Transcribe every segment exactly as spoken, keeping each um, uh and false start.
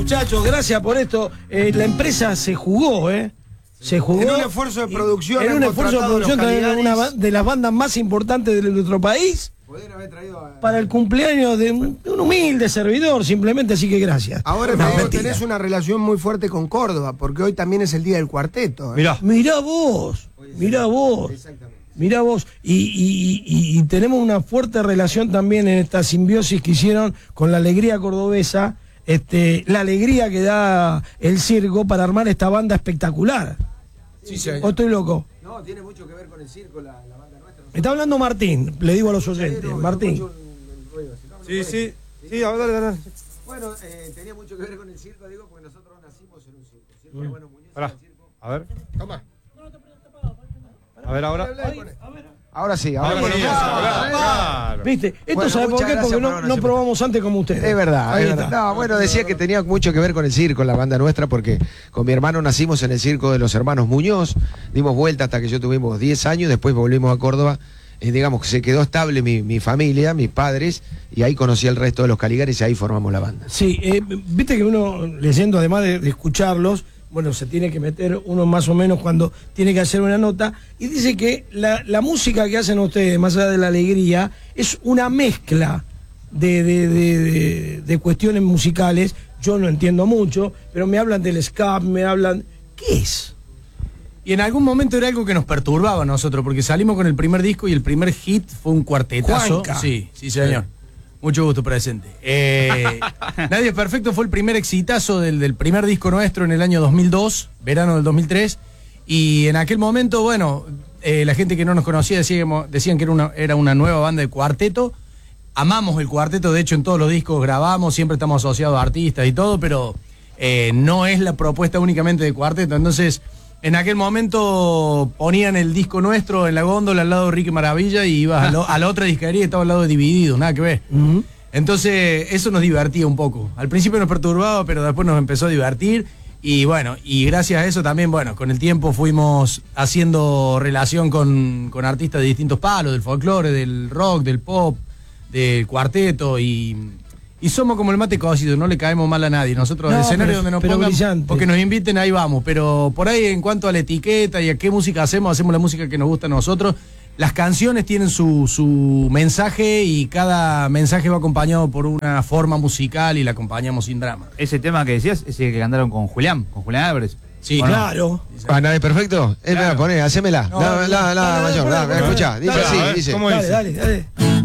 muchachos, gracias por esto. Eh, la empresa se jugó, ¿eh? Se jugó. En un esfuerzo de producción. En un esfuerzo de producción de una de las bandas más importantes de nuestro país. Poder haber traído a... Para el cumpleaños de un, de un humilde servidor, simplemente, así que gracias. Ahora no, no, tenés una relación muy fuerte con Córdoba, porque hoy también es el día del cuarteto. ¿eh? Mirá. Mirá vos, mirá vos. Exactamente. Mirá vos, y, y, y, y tenemos una fuerte relación también en esta simbiosis que hicieron con la alegría cordobesa, este, la alegría que da el circo para armar esta banda espectacular. Sí, señor. ¿O estoy loco? No, tiene mucho que ver con el circo, la, la banda nuestra. Me está hablando Martín, le digo a los oyentes. Sí, no, Martín. Un, un ruido, si no, sí, sí, sí, a ver, dale, dale. Bueno, eh, tenía mucho que ver con el circo, digo, porque nosotros nacimos en un circo. circo mm. Bueno, Muñoz Pará, circo. A ver. Toma. A ver, ahora. Ahora sí, ahora, ahora sí. Claro. ¿Viste? Esto bueno, sabe por qué, porque no, no probamos antes como ustedes. Es verdad, es verdad. No, bueno, decía que tenía mucho que ver con el circo, la banda nuestra, porque con mi hermano nacimos en el circo de los hermanos Muñoz, dimos vuelta hasta que yo tuvimos diez años, después volvimos a Córdoba, y digamos que se quedó estable mi, mi familia, mis padres, y ahí conocí al resto de los Caligaris y ahí formamos la banda. Sí, eh, viste que uno, leyendo, además de, de escucharlos, bueno, se tiene que meter uno más o menos cuando tiene que hacer una nota, y dice que la, la música que hacen ustedes, más allá de la alegría, es una mezcla de, de, de, de, de cuestiones musicales. Yo no entiendo mucho, pero me hablan del ska, me hablan... ¿Qué es? Y en algún momento era algo que nos perturbaba a nosotros, porque salimos con el primer disco y el primer hit fue un cuartetazo. Juanca. Sí, sí, señor. Sí. Mucho gusto, presente. Eh, Nadie es Perfecto fue el primer exitazo del, del primer disco nuestro en el año dos mil dos, verano del dos mil tres, y en aquel momento, bueno, eh, la gente que no nos conocía decíamos, decían que era una, era una nueva banda de cuarteto. Amamos el cuarteto, de hecho en todos los discos grabamos, siempre estamos asociados a artistas y todo, pero eh, no es la propuesta únicamente de cuarteto. Entonces, en aquel momento ponían el disco nuestro en la góndola al lado de Ricky Maravilla y ibas a, lo, a la otra disquería y estaba al lado de Dividido, nada que ver. Uh-huh. Entonces, eso nos divertía un poco. Al principio nos perturbaba, pero después nos empezó a divertir. Y bueno, y gracias a eso también, bueno, con el tiempo fuimos haciendo relación con, con artistas de distintos palos, del folclore, del rock, del pop, del cuarteto y... Y somos como el mate cocido, no le caemos mal a nadie. Nosotros, no, el escenario pero, donde nos pongan, brillante. Porque nos inviten, ahí vamos. Pero por ahí, en cuanto a la etiqueta y a qué música hacemos, hacemos la música que nos gusta a nosotros. Las canciones tienen su, su mensaje y cada mensaje va acompañado por una forma musical y la acompañamos sin drama. Ese tema que decías, ese que cantaron con Julián, con Julián Álvarez. Sí, claro. ¿Ah, ¿Nadie perfecto? Él me va a poner, hacémela. No, la, la, la, mayor, la, escuchá. Dice así, dice. ¿Cómo dice? Dale, dale, dale.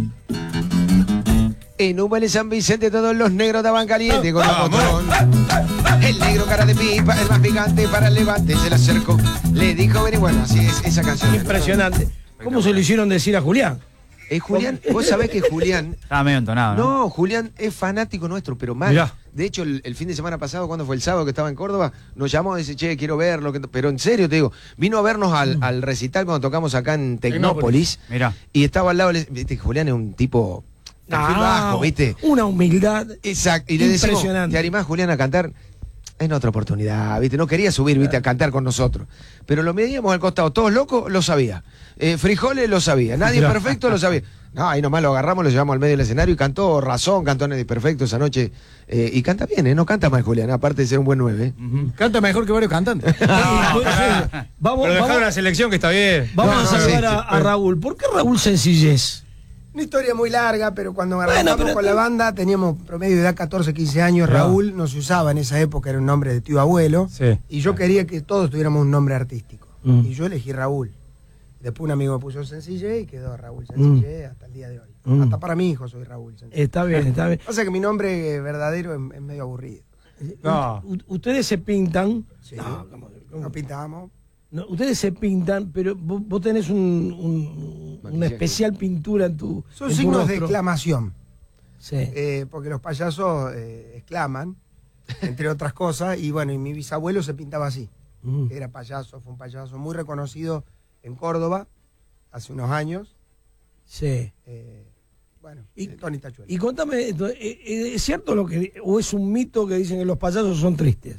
En Humo en San Vicente todos los negros daban caliente con un botón. El negro cara de pipa, el más picante para el levante, se le acercó, le dijo, ven y bueno, así es esa canción. Impresionante. ¿Cómo se lo hicieron decir a Julián? Eh, Julián, vos sabés que Julián... Estaba medio entonado, ¿no? No, Julián es fanático nuestro, pero mal. Mirá. De hecho, el, el fin de semana pasado, cuando fue el sábado que estaba en Córdoba, nos llamó y dice, che, quiero verlo. Que... Pero en serio, te digo, vino a vernos al, al recital cuando tocamos acá en Tecnópolis. Mirá. Y estaba al lado, viste, Julián es un tipo... No, bajo, ¿viste? Una humildad. Exacto. Y le decimos, ¿te animás, Julián, a cantar? En otra oportunidad, ¿viste? No quería subir, ¿viste? A cantar con nosotros. Pero lo medíamos al costado. Todos locos, lo sabía. Eh, frijoles, lo sabía. Nadie perfecto, lo sabía. No, ahí nomás lo agarramos, lo llevamos al medio del escenario y cantó Razón, cantó Nadie Perfecto esa noche. Eh, y canta bien, ¿eh? No canta mal, Julián, aparte de ser un buen nueve. Uh-huh. Canta mejor que varios cantantes. Ah, vamos, Pero dejaron la selección que está bien. Vamos no, a saludar sí, a, a Raúl. ¿Por qué Raúl Sencillez? Una historia muy larga, pero cuando arrancamos bueno, pero... con la banda teníamos promedio de edad catorce, quince años. Claro. Raúl no se usaba en esa época, era un nombre de tío abuelo. Sí. Y yo quería que todos tuviéramos un nombre artístico. Mm. Y yo elegí Raúl. Después un amigo me puso Sencillez y quedó Raúl Sencillez mm. hasta el día de hoy. Mm. Hasta para mi hijo soy Raúl Sencillez. Está bien, está bien. O sea que mi nombre verdadero es, es medio aburrido. No. U ustedes se pintan. Sí. No, ¿cómo, cómo? Nos pintamos. No, ustedes se pintan, pero vos, vos tenés un, un, una especial pintura en tu Son en signos tu de exclamación. Sí. Eh, porque los payasos eh, exclaman, entre otras cosas, y bueno, y mi bisabuelo se pintaba así. Mm. Era payaso, fue un payaso muy reconocido en Córdoba hace unos años. Sí. Eh, bueno, y, Tony Tachuela. Y contame, ¿es cierto lo que, o es un mito que dicen que los payasos son tristes?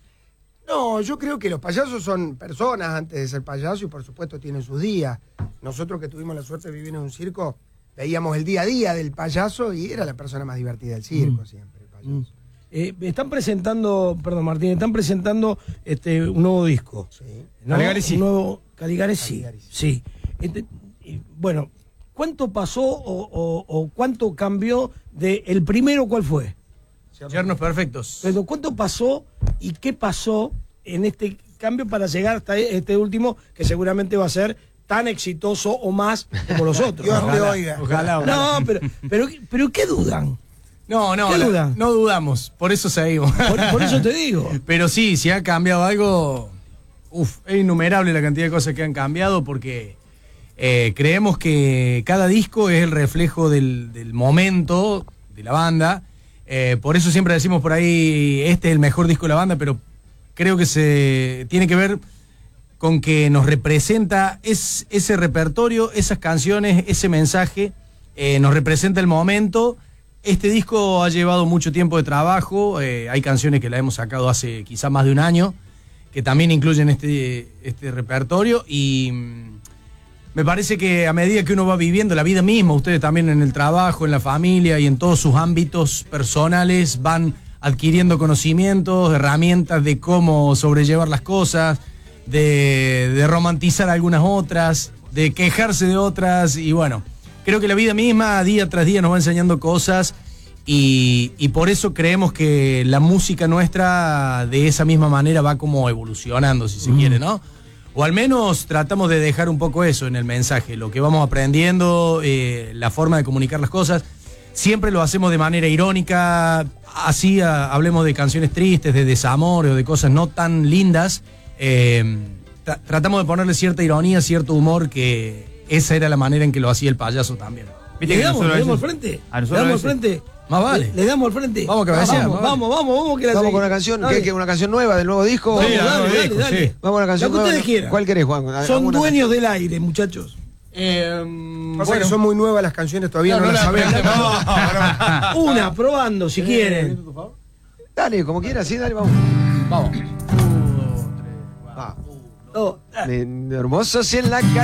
No, yo creo que los payasos son personas antes de ser payasos y por supuesto tienen sus días. Nosotros que tuvimos la suerte de vivir en un circo, veíamos el día a día del payaso y era la persona más divertida del circo mm. siempre, el payaso. Mm. Eh, están presentando, perdón Martín, están presentando este un nuevo disco. Sí. ¿No? Caligari, Un nuevo Caligari, sí. Caligari, Sí. Este, y, bueno, ¿cuánto pasó o, o- o cuánto cambió de el primero? ¿Cuál fue? Yernos perfectos. Pero ¿cuánto pasó y qué pasó en este cambio para llegar hasta este último que seguramente va a ser tan exitoso o más como los otros? Dios ¿no? te oiga. Ojalá, ojalá. No, pero, pero, pero ¿qué dudan? No, no, ¿Qué la- duda? no dudamos, por eso seguimos. Por, por eso te digo. Pero sí, si ha cambiado algo, uf, es innumerable la cantidad de cosas que han cambiado porque eh, creemos que cada disco es el reflejo del, del momento de la banda. Eh, por eso siempre decimos por ahí, este es el mejor disco de la banda, pero creo que se tiene que ver con que nos representa es, ese repertorio, esas canciones, ese mensaje, eh, nos representa el momento. Este disco ha llevado mucho tiempo de trabajo, eh, hay canciones que la hemos sacado hace quizá más de un año, que también incluyen este, este repertorio, y mm, me parece que a medida que uno va viviendo la vida misma, ustedes también en el trabajo, en la familia y en todos sus ámbitos personales van adquiriendo conocimientos, herramientas de cómo sobrellevar las cosas, de, de romantizar algunas otras, de quejarse de otras, y bueno, creo que la vida misma día tras día nos va enseñando cosas y, y por eso creemos que la música nuestra de esa misma manera va como evolucionando, si se mm. quiere, ¿no? O al menos tratamos de dejar un poco eso en el mensaje, lo que vamos aprendiendo, eh, la forma de comunicar las cosas. Siempre lo hacemos de manera irónica, así a, hablemos de canciones tristes, de desamor o de cosas no tan lindas. Eh, tra- tratamos de ponerle cierta ironía, cierto humor, que esa era la manera en que lo hacía el payaso también. ¿Le damos, le damos al frente? ¿Le damos al frente? Más vale. ¿Le, le damos al frente? Vamos, que vamos, vaya, vamos, más vale. vamos, vamos, vamos, que la Vamos seguimos. con una canción, Dale. ¿qué, qué, una canción nueva del nuevo disco? Vamos, Sí, dale, nuevo dale, disco, dale. sí. Vamos a una canción Lo que nueva. ustedes quieran. ¿Cuál querés, Juan? Son ¿Alguna dueños del aire, muchachos. Eh, Pasa que son muy nuevas las canciones, todavía no, No, no las la- sabemos. Una, probando, si quieren. canción? Dale, como quieras, sí, dale, vamos. Vamos. Va. Dos, De- de hermosos en la calle.